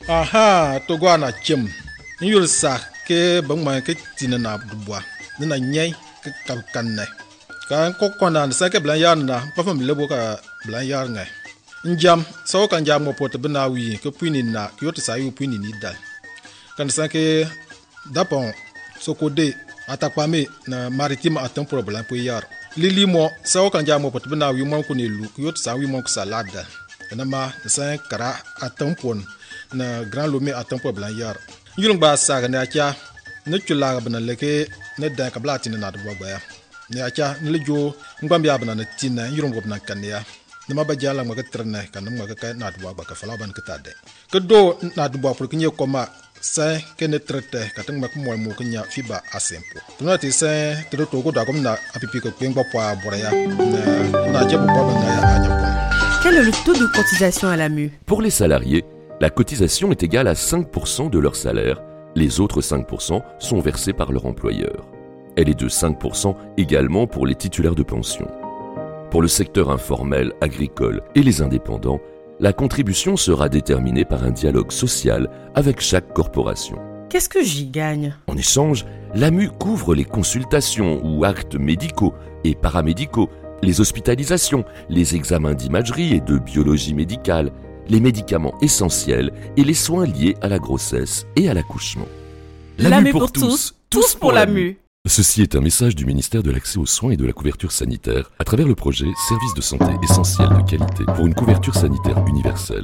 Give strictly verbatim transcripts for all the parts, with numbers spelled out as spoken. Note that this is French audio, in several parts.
Aha, Togwana Chim. You'll sa ke bangman ke tinana dubois. Nina nyai ke kalkane. Kan kokona sa ke blan yarna, pa fam lebo ka blan yarnga. Njam, sa kan jam mo pot bena wi ke puini na ki yota sa yu puini ni dal. Kan sa ke dapon sokode atakpame na maritime atam problem po yar. Lili mo sa kan jam mo pot bena wi mo ko ni lu ki yota sa wi mo ko salada. Na ma sa kara atam pon na grand lomé atam problem yar. Yulung ba sa ga na cha ne chula bana leke ne da ka blati na do ba ya. Ne acha ne lejo ngam ya bana na tina yulung go bana kan ya. Nama bajala ma ka trna kan ma ka na do ba ka fala ban ka tade. Ke do na do ba pour kinye koma sa ke ne trete ka tang ma ko mo mo kinya fiba asempo. Tuna ti sa to to go da kom na apipi ko pengba pa boraya na na jebu ba na ya anya. Quel est le taux de cotisation à l'A M U? Pour les salariés, la cotisation est égale à cinq pour cent de leur salaire. Les autres cinq pour cent sont versés par leur employeur. Elle est de cinq pour cent également pour les titulaires de pension. Pour le secteur informel, agricole et les indépendants, la contribution sera déterminée par un dialogue social avec chaque corporation. Qu'est-ce que j'y gagne? En échange, l'A M U couvre les consultations ou actes médicaux et paramédicaux, les hospitalisations, les examens d'imagerie et de biologie médicale, les médicaments essentiels et les soins liés à la grossesse et à l'accouchement. L'A M U pour tous, tous pour l'A M U. Ceci est un message du ministère de l'Accès aux soins et de la couverture sanitaire à travers le projet Services de santé essentiels de qualité pour une couverture sanitaire universelle.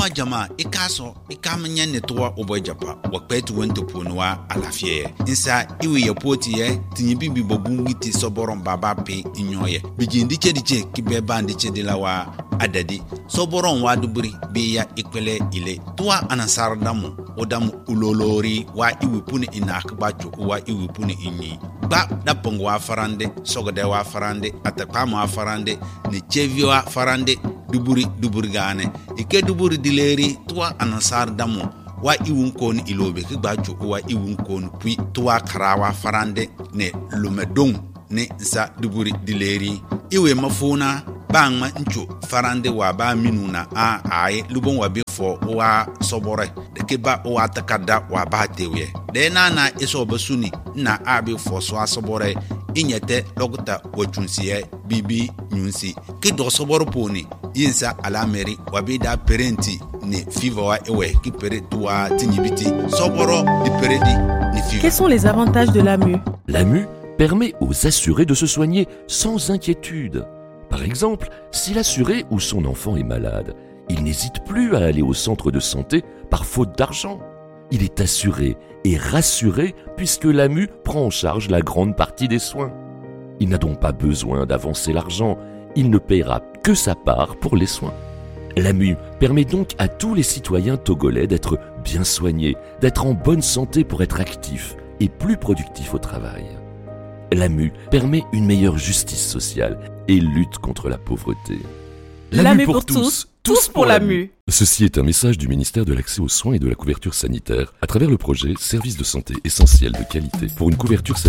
Adadi soboron wa duburi biya ikwele ile tuwa anasar damu odamu ulolori wa iwipuni inakba chuku wa iwipuni inyi ba dapong wa farande sogode wa farande atakama wa farande ni chevi wa farande duburi duburi gane ike duburi dileri tuwa anasar damu wa iwunkon ilobe kigba chuku wa iwunkon pui tuwa karawa farande ne lumedong ne sa duburi dileri iwe mafuna bang ma ncho farande wa ba minuna a ai lubon wa be fo wa sobore de ke ba wa takada wa ba tewe de na na iso basuni na abi fo so asobore inyete logota wachunsiye bibi nyunsi ke do soboro poni yinsa alameri wa be da parenti ne fiva wa ewe ki pere toi tinyibiti soboro di peredi ni fiva. Quels sont les avantages de l'A M U? L'A M U permet aux assurés de se soigner sans inquiétude. Par exemple, si l'assuré ou son enfant est malade, il n'hésite plus à aller au centre de santé par faute d'argent. Il est assuré et rassuré puisque l'A M U prend en charge la grande partie des soins. Il n'a donc pas besoin d'avancer l'argent, il ne paiera que sa part pour les soins. L'A M U permet donc à tous les citoyens togolais d'être bien soignés, d'être en bonne santé pour être actifs et plus productifs au travail. L'A M U permet une meilleure justice sociale et lutte contre la pauvreté. L'A M U pour tous, tous pour l'A M U. Ceci est un message du ministère de l'Accès aux soins et de la couverture sanitaire à travers le projet Services de santé essentiels de qualité pour une couverture sanitaire